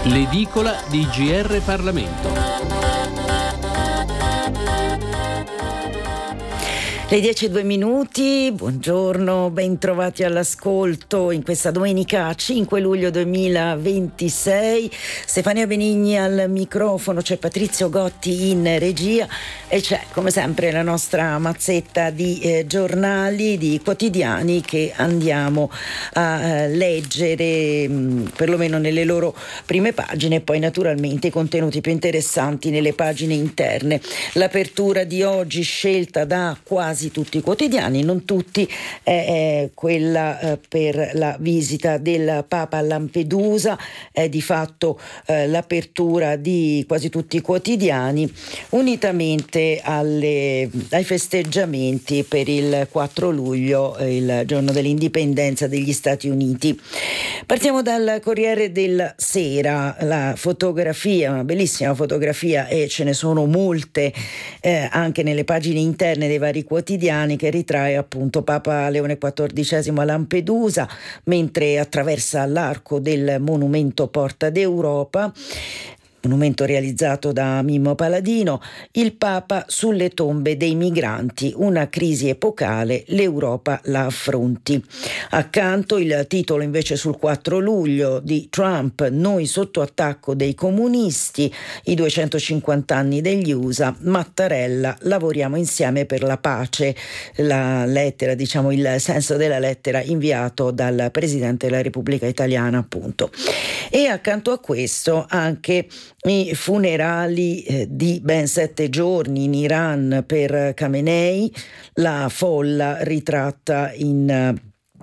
L'edicola di GR Parlamento. Le 10:02, buongiorno, ben trovati all'ascolto in questa domenica 5 luglio 2026. Stefania Benigni al microfono, c'è Patrizio Gotti in regia e c'è come sempre la nostra mazzetta di giornali, di quotidiani che andiamo a leggere perlomeno nelle loro prime pagine e poi naturalmente i contenuti più interessanti nelle pagine interne. L'apertura di oggi scelta da quasi tutti i quotidiani, non tutti, è quella per la visita del Papa a Lampedusa, è di fatto l'apertura di quasi tutti i quotidiani, unitamente ai festeggiamenti per il 4 luglio, il giorno dell'indipendenza degli Stati Uniti. Partiamo dal Corriere della Sera, la fotografia, una bellissima fotografia, e ce ne sono molte anche nelle pagine interne dei vari quotidiani, che ritrae appunto Papa Leone XIV a Lampedusa mentre attraversa l'arco del monumento Porta d'Europa, monumento realizzato da Mimmo Paladino. Il Papa sulle tombe dei migranti, una crisi epocale, l'Europa la affronti. Accanto il titolo invece sul 4 luglio di Trump, noi sotto attacco dei comunisti, i 250 anni degli USA, Mattarella, lavoriamo insieme per la pace, la lettera, il senso della lettera inviato dal Presidente della Repubblica Italiana appunto. E accanto a questo anche i funerali di ben 7 giorni in Iran per Khamenei, la folla ritratta in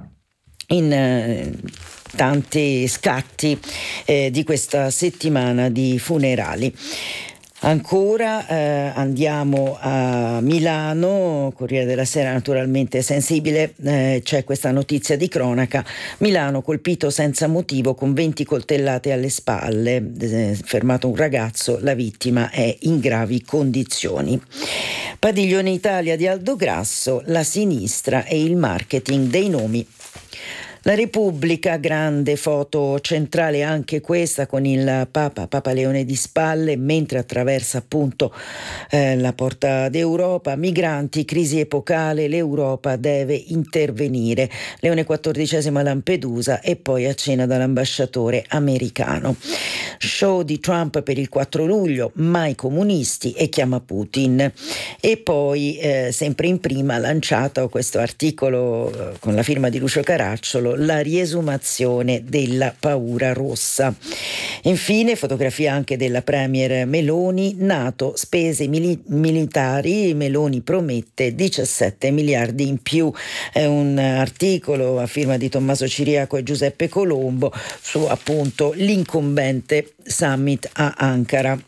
tanti scatti di questa settimana di funerali. Ancora andiamo a Milano, Corriere della Sera naturalmente sensibile, c'è questa notizia di cronaca: Milano colpito senza motivo con 20 coltellate alle spalle, fermato un ragazzo, la vittima è in gravi condizioni. Padiglione Italia di Aldo Grasso, la sinistra e il marketing dei nomi. La Repubblica, grande foto centrale anche questa con il Papa Leone di spalle mentre attraversa appunto la Porta d'Europa. Migranti, crisi epocale, l'Europa deve intervenire. Leone XIV a Lampedusa e poi a cena dall'ambasciatore americano. Show di Trump per il 4 luglio, mai comunisti e chiama Putin. E poi sempre in prima lanciato questo articolo con la firma di Lucio Caracciolo, la riesumazione della paura rossa. Infine fotografia anche della premier Meloni, NATO, spese militari, Meloni promette 17 miliardi in più. È un articolo a firma di Tommaso Ciriaco e Giuseppe Colombo su appunto l'incombente summit a Ankara.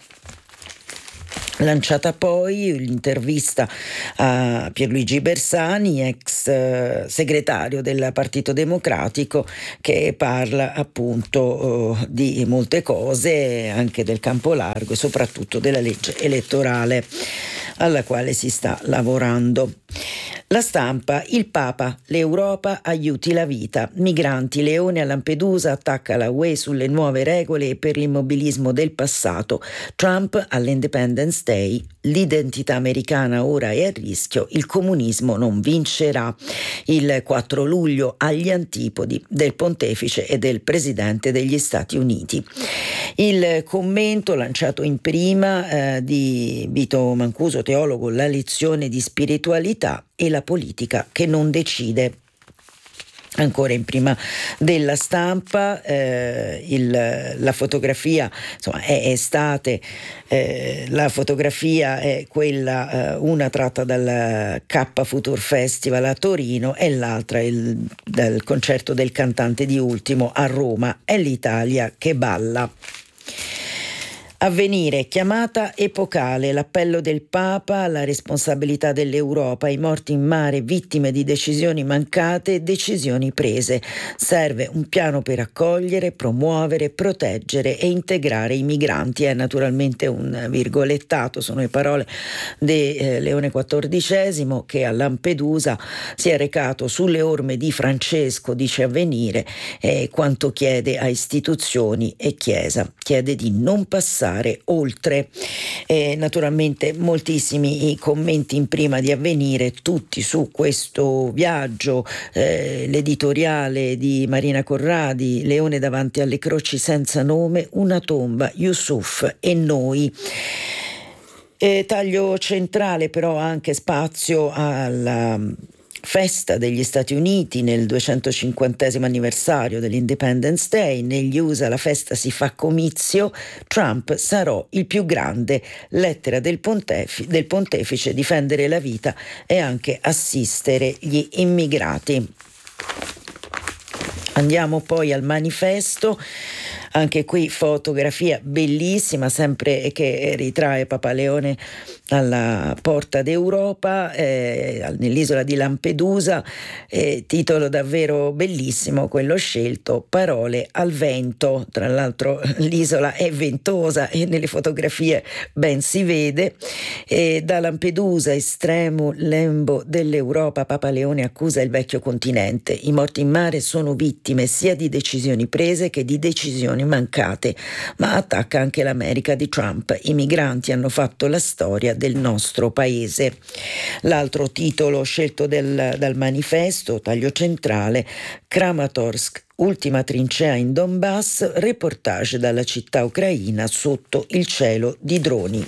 Lanciata poi l'intervista a Pierluigi Bersani, ex segretario del Partito Democratico, che parla appunto di molte cose, anche del campo largo e soprattutto della legge elettorale alla quale si sta lavorando. La Stampa, il Papa, l'Europa aiuti la vita. Migranti, Leone a Lampedusa attacca la UE sulle nuove regole per l'immobilismo del passato. Trump all'Independence Day, l'identità americana ora è a rischio, il comunismo non vincerà. Il 4 luglio agli antipodi del pontefice e del presidente degli Stati Uniti. Il commento lanciato in prima di Vito Mancuso, teologo, la lezione di spiritualità e la politica che non decide. Ancora in prima della Stampa la fotografia, insomma è estate, la fotografia è quella una tratta dal K Future Festival a Torino e l'altra dal concerto del cantante di Ultimo a Roma. È l'Italia che balla. Avvenire, chiamata epocale, l'appello del Papa, la responsabilità dell'Europa, i morti in mare, vittime di decisioni mancate, decisioni prese. Serve un piano per accogliere, promuovere, proteggere e integrare i migranti. È naturalmente un virgolettato, sono le parole di Leone XIV, che a Lampedusa si è recato sulle orme di Francesco, dice Avvenire, quanto chiede a istituzioni e Chiesa. Chiede di non passare oltre. Naturalmente moltissimi i commenti in prima di Avvenire, tutti su questo viaggio, l'editoriale di Marina Corradi, Leone davanti alle croci senza nome, una tomba, Yusuf e noi. Taglio centrale però anche spazio alla festa degli Stati Uniti nel 250° anniversario dell'Independence Day. Negli USA la festa si fa comizio, Trump sarò il più grande, lettera del pontefice, difendere la vita e anche assistere gli immigrati. Andiamo poi al Manifesto. Anche qui fotografia bellissima, sempre che ritrae Papa Leone alla porta d'Europa, nell'isola di Lampedusa, titolo davvero bellissimo quello scelto, parole al vento. Tra l'altro l'isola è ventosa e nelle fotografie ben si vede. Da Lampedusa, estremo lembo dell'Europa, Papa Leone accusa il vecchio continente. I morti in mare sono vittime sia di decisioni prese che di decisioni mancate, ma attacca anche l'America di Trump. I migranti hanno fatto la storia del nostro paese. L'altro titolo scelto dal Manifesto, taglio centrale, Kramatorsk, ultima trincea in Donbass, reportage dalla città ucraina sotto il cielo di droni.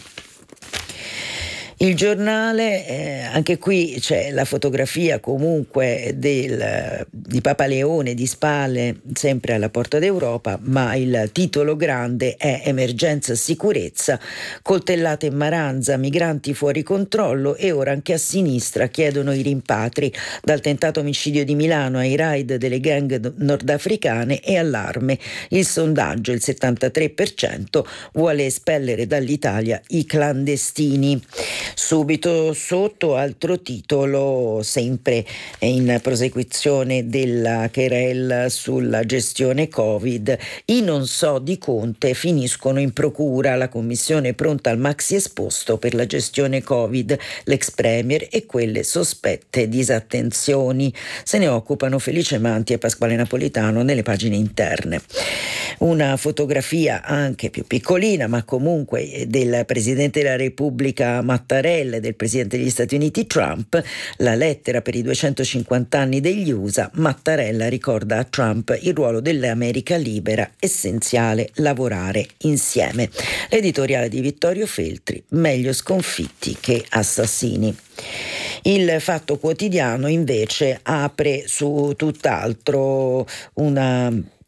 Il Giornale, anche qui c'è la fotografia comunque di Papa Leone di spalle, sempre alla porta d'Europa, ma il titolo grande è Emergenza sicurezza, coltellate in Maranza, migranti fuori controllo e ora anche a sinistra chiedono i rimpatri, dal tentato omicidio di Milano ai raid delle gang nordafricane e allarme. Il sondaggio, il 73%, vuole espellere dall'Italia i clandestini. Subito sotto altro titolo, sempre in prosecuzione della querela sulla gestione Covid, i non so di Conte finiscono in procura, la commissione è pronta al maxi esposto per la gestione Covid, l'ex premier e quelle sospette disattenzioni. Se ne occupano Felice Manti e Pasquale Napolitano nelle pagine interne. Una fotografia anche più piccolina, ma comunque del Presidente della Repubblica Mattarella e del Presidente degli Stati Uniti Trump, la lettera per i 250 anni degli USA. Mattarella ricorda a Trump il ruolo dell'America libera, essenziale lavorare insieme. L'editoriale di Vittorio Feltri, meglio sconfitti che assassini. Il Fatto Quotidiano invece apre su tutt'altro, una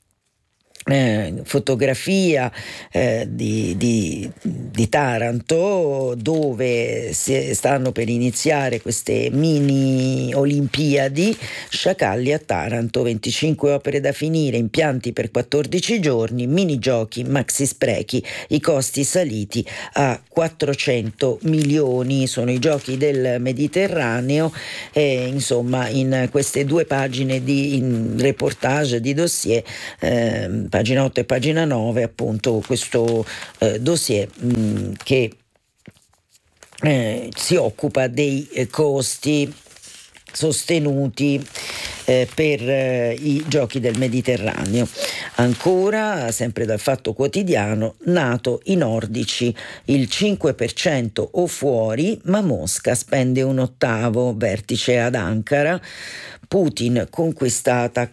fotografia di Taranto, dove stanno per iniziare queste mini Olimpiadi. Sciacalli a Taranto, 25 opere da finire, impianti per 14 giorni, minigiochi, maxi sprechi, i costi saliti a 400 milioni. Sono i giochi del Mediterraneo, insomma in queste due pagine di reportage, di dossier, pagina 8 e pagina 9, appunto questo dossier che si occupa dei costi sostenuti per i giochi del Mediterraneo. Ancora, sempre dal Fatto Quotidiano, NATO i nordici, il 5% o fuori, ma Mosca spende un ottavo, vertice ad Ankara, Putin conquistata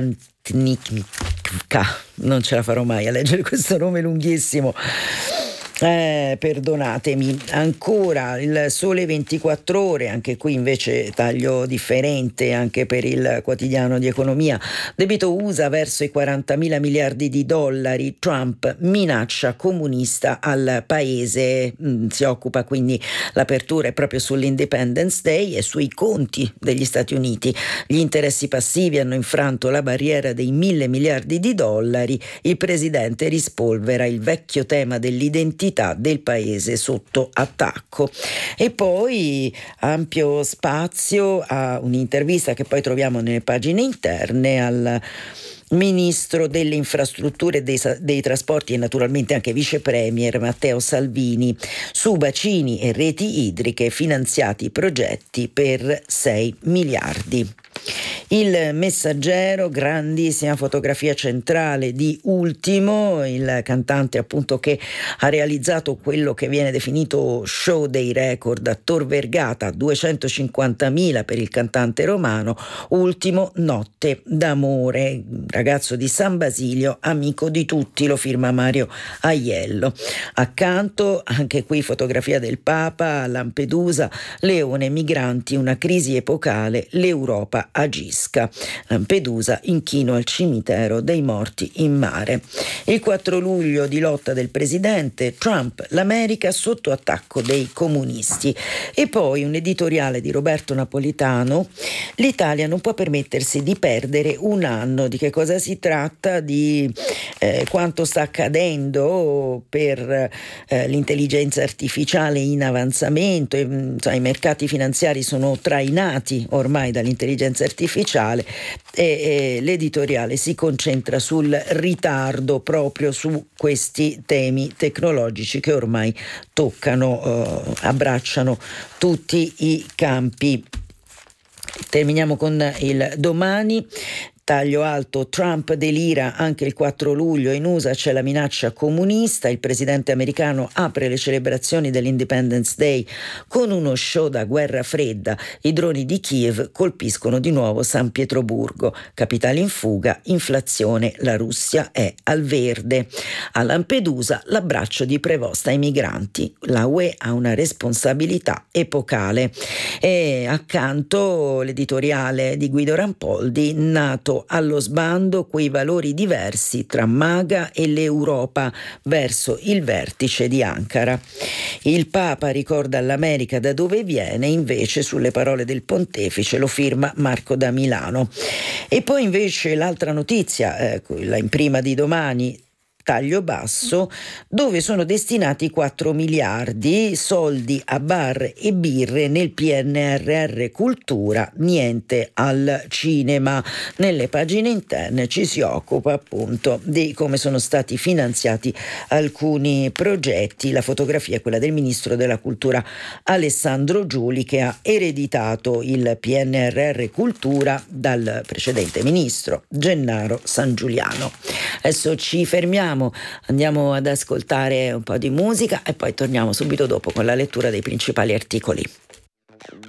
Kostiantynivka, non ce la farò mai a leggere questo nome lunghissimo. Perdonatemi, ancora il Sole 24 Ore, anche qui invece taglio differente anche per il quotidiano di economia. Debito USA verso i 40.000 miliardi di dollari, Trump minaccia comunista al paese. Si occupa quindi, l'apertura è proprio sull'Independence Day e sui conti degli Stati Uniti. Gli interessi passivi hanno infranto la barriera dei 1.000 miliardi di dollari. Il presidente rispolvera il vecchio tema dell'identità del paese sotto attacco. E poi ampio spazio a un'intervista che poi troviamo nelle pagine interne al ministro delle infrastrutture e dei trasporti e naturalmente anche vice premier Matteo Salvini su bacini e reti idriche, finanziati progetti per 6 miliardi. Il Messaggero, grandissima fotografia centrale di Ultimo, il cantante appunto che ha realizzato quello che viene definito show dei record a Tor Vergata, 250.000 per il cantante romano. Ultimo, Notte d'amore, ragazzo di San Basilio, amico di tutti, lo firma Mario Aiello. Accanto anche qui fotografia del Papa a Lampedusa, Leone, migranti, una crisi epocale, l'Europa agisca. Lampedusa, inchino al cimitero dei morti in mare. Il 4 luglio di lotta del presidente Trump, l'America sotto attacco dei comunisti. E poi un editoriale di Roberto Napolitano, l'Italia non può permettersi di perdere un anno. Di che cosa si tratta? Di quanto sta accadendo per l'intelligenza artificiale in avanzamento. I mercati finanziari sono trainati ormai dall'intelligenza artificiale e l'editoriale si concentra sul ritardo proprio su questi temi tecnologici che ormai abbracciano tutti i campi. Terminiamo con il Domani. Taglio alto, Trump delira anche il 4 luglio, in USA c'è la minaccia comunista, il presidente americano apre le celebrazioni dell'Independence Day con uno show da guerra fredda, i droni di Kiev colpiscono di nuovo San Pietroburgo, capitale in fuga, inflazione, la Russia è al verde. A Lampedusa l'abbraccio di Prevost ai migranti, la UE ha una responsabilità epocale. E accanto l'editoriale di Guido Rampoldi, nato allo sbando quei valori diversi tra MAGA e l'Europa verso il vertice di Ankara. Il Papa ricorda all'America da dove viene, invece sulle parole del pontefice lo firma Marco da Milano. E poi invece l'altra notizia, quella in prima di Domani, taglio basso, dove sono destinati 4 miliardi, soldi a bar e birre nel PNRR cultura, niente al cinema. Nelle pagine interne ci si occupa appunto di come sono stati finanziati alcuni progetti. La fotografia è quella del ministro della cultura Alessandro Giuli, che ha ereditato il PNRR cultura dal precedente ministro Gennaro San Giuliano. Adesso ci fermiamo, andiamo ad ascoltare un po' di musica e poi torniamo subito dopo con la lettura dei principali articoli.